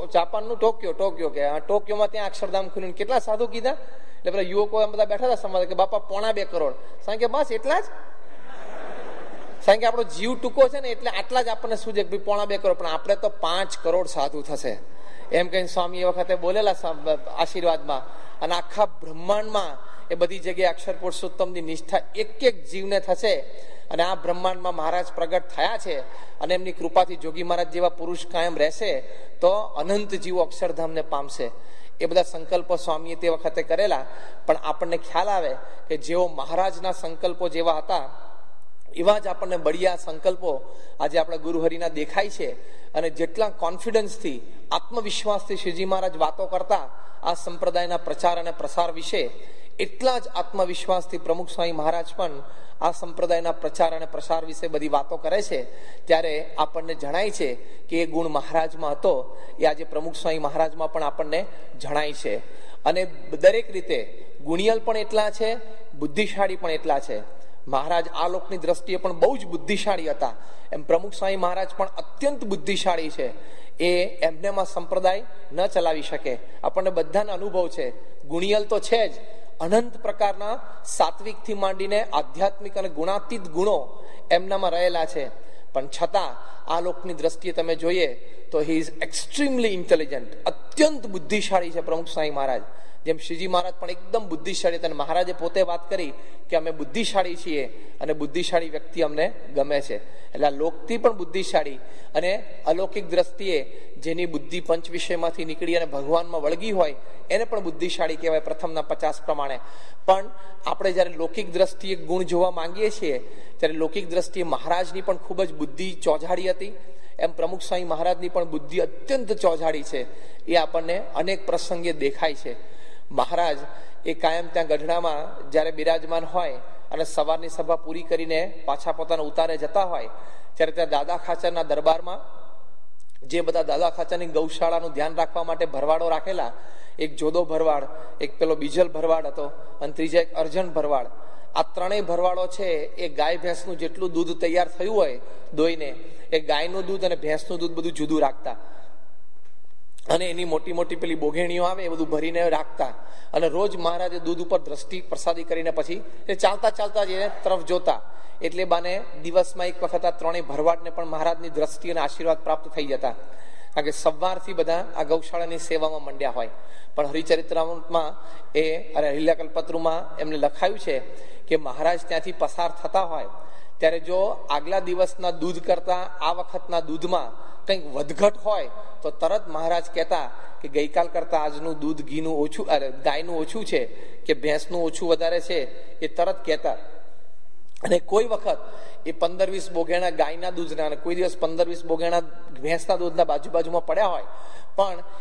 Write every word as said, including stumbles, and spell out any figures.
જાપાનનું Tokyo Tokyo કે ટોક્યોમાં ત્યાં અક્ષરધામ ખુલ્યું. કેટલા સાધુ કીધા? એટલે પેલા યુવકો બધા બેઠા હતા સમાજ કે બાપા પોણા બે કરોડ. સાંઈ કે બસ એટલા જ. સાંઈ કે આપણો જીવ ટૂંકો છે ને એટલે આટલા જ આપણને શું છે કે પોણા બે કરોડ, પણ આપણે તો પાંચ કરોડ સાધુ થશે એમ કહીને સ્વામી એ વખતે બોલેલા આશીર્વાદમાં. અને આખા બ્રહ્માંડમાં એ બધી જગ્યાએ અક્ષર પુરુષોત્તમની નિષ્ઠા એક એક જીવને થશે. અને આ બ્રહ્માંડમાં મહારાજ પ્રગટ થયા છે અને એમની કૃપાથી જોગી મહારાજ જેવા પુરુષ કાયમ રહેશે તો અનંત જીવો અક્ષરધામને પામશે. એ બધા સંકલ્પો સ્વામીએ તે વખતે કરેલા. પણ આપણને ખ્યાલ આવે કે જેઓ મહારાજના સંકલ્પો જેવા હતા એવા જ આપણને બળિયા સંકલ્પો આજે આપણા ગુરુહરિના દેખાય છે. અને જેટલા કોન્ફિડન્સથી આત્મવિશ્વાસથી શ્રીજી મહારાજ વાતો કરતા આ સંપ્રદાયના પ્રચાર અને પ્રસાર વિશે, એટલા જ આત્મવિશ્વાસથી પ્રમુખ સ્વામી મહારાજ પણ આ સંપ્રદાયના પ્રચાર અને પ્રસાર વિશે બધી વાતો કરે છે. ત્યારે આપણને જણાય છે કે એ ગુણ મહારાજમાં હતો એ આજે પ્રમુખ સ્વામી મહારાજમાં પણ આપણને જણાય છે. અને દરેક રીતે ગુણિયલ પણ એટલા છે, બુદ્ધિશાળી પણ એટલા છે. મહારાજ આ લોકની દ્રષ્ટિએ પણ બહુ જ બુદ્ધિશાળી હતા. એમ પ્રમુખ સ્વામી મહારાજ પણ અત્યંત બુદ્ધિશાળી છે. એ એમનેમાં સંપ્રદાય ન ચલાવી શકે. આપણને બધાને અનુભવ છે. ગુણિયલ તો છે જ, અનંત પ્રકારના સાત્વિકથી માંડીને આધ્યાત્મિક અને ગુણાતીત ગુણો એમનામાં રહેલા છે. પણ છતાં આ લોકની દ્રષ્ટિએ તમે જોઈએ તો હી ઇઝ એક્સ્ટ્રીમલી ઇન્ટેલિજન્ટ. અત્યંત બુદ્ધિશાળી છે પ્રમુખ સ્વામી મહારાજ. જેમ શ્રીજી મહારાજ પણ એકદમ બુદ્ધિશાળી હતા. મહારાજે પોતે વાત કરી કે અમે બુદ્ધિશાળી છીએ અને બુદ્ધિશાળી વ્યક્તિ અમને ગમે છે. એટલે આ લોકથી પણ બુદ્ધિશાળી અને અલૌકિક દ્રષ્ટિએ જેની બુદ્ધિ પંચ વિષયમાંથી નીકળી અને ભગવાનમાં વળગી હોય એને પણ બુદ્ધિશાળી કહેવાય પ્રથમના પચાસ પ્રમાણે. પણ આપણે જયારે લૌકિક દ્રષ્ટિએ ગુણ જોવા માંગીએ છીએ ત્યારે લૌકિક દ્રષ્ટિએ મહારાજની પણ ખૂબ જ બુદ્ધિ ચોજાડી હતી. એમ પ્રમુખ સ્વામી મહારાજની પણ બુદ્ધિ અત્યંત ચોજાડી છે. એ આપણને અનેક પ્રસંગે દેખાય છે. મહારાજ એ કાયમ ત્યાં ગઢડામાં જયારે બિરાજમાન હોય અને સવારની સભા પૂરી કરીને પાછા પોતાના ઉતારે જતા હોય ત્યારે ત્યાં દાદા ખાચરના દરબારમાં જે બધા દાદા ખાચરની ગૌશાળાનું ધ્યાન રાખવા માટે ભરવાડો રાખેલા, એક જોદો ભરવાડ, એક પેલો બીજલ ભરવાડ હતો અને ત્રીજા એક અર્જન ભરવાડ. આ ત્રણેય ભરવાડો છે એ ગાય ભેંસનું જેટલું દૂધ તૈયાર થયું હોય દોઈને, એ ગાયનું દૂધ અને ભેંસનું દૂધ બધું જુદું રાખતા અને એની મોટી મોટી પેલી બોઘેણીઓ આવે એ બધું ભરીને રાખતા. અને રોજ મહારાજે દૂધ ઉપર દ્રષ્ટિ પ્રસાદી કરીને પછી એ ચાલતા ચાલતા જ એ તરફ જોતા. એટલે બાને દિવસમાં એક વખત આ ત્રણેય ભરવાડને પણ મહારાજની દ્રષ્ટિ અને આશીર્વાદ પ્રાપ્ત થઈ જતા. કારણ કે સવારથી બધા આ ગૌશાળાની સેવામાં મંડ્યા હોય. પણ હરિચરિત્રામૃતમાં એ અરે હિલ્યાકલ્પતરુમાં એમને લખાયું છે કે મહારાજ ત્યાંથી પસાર થતા હોય ત્યારે જો આગલા દિવસના દૂધ કરતા આ વખતના દૂધમાં કંઈક વધઘટ હોય તો તરત મહારાજ કહેતા કે ગઈકાલ કરતા આજનું દૂધ ઘીનું ઓછું, અરે ગાયનું ઓછું છે કે ભેંસનું ઓછું વધારે છે એ તરત કહેતા. અને કોઈ વખત એ પંદર વીસ બોઘેણા ગાયના દૂધના અને કોઈ દિવસ પંદર વીસ બોઘેણા ભેંસના દૂધના બાજુ બાજુમાં પડ્યા હોય પણ